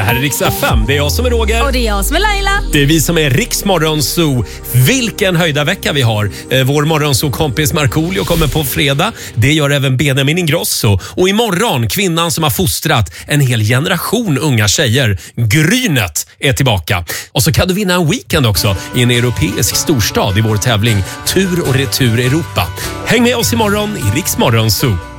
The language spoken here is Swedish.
Det här är Rix FM. Det är jag som är Roger. Och det är jag som är Laila. Det är vi som är Rix Morgonzoo. Vilken höjda vecka vi har. Vår Morgonzoo-kompis Markoolio kommer på fredag. Det gör även Benjamin Ingrosso. Och imorgon, kvinnan som har fostrat en hel generation unga tjejer. Grynet är tillbaka. Och så kan du vinna en weekend också i en europeisk storstad i vår tävling Tur och retur Europa. Häng med oss imorgon i Rix Morgonzoo.